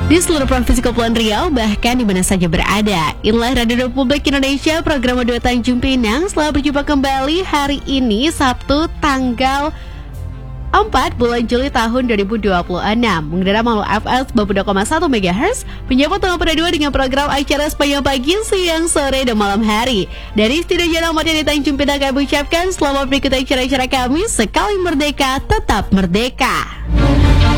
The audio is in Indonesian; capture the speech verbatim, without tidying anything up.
di seluruh Provinsi Kepulauan Riau, bahkan di mana saja berada. Inilah Radio Republik Indonesia, program Dua Tanjung Pinang. Selamat berjumpa kembali hari ini, Sabtu tanggal empat bulan Juli tahun dua ribu dua puluh enam. Mengudara melalui F M sembilan puluh dua koma satu megahertz, penyambut tanggal pada dua dengan program acara sepanjang pagi, siang, sore, dan malam hari. Dari studio Jalan Mati di Tanjung Pinang, kami ucapkan selamat mengikuti acara-acara kami. Sekali merdeka, tetap merdeka.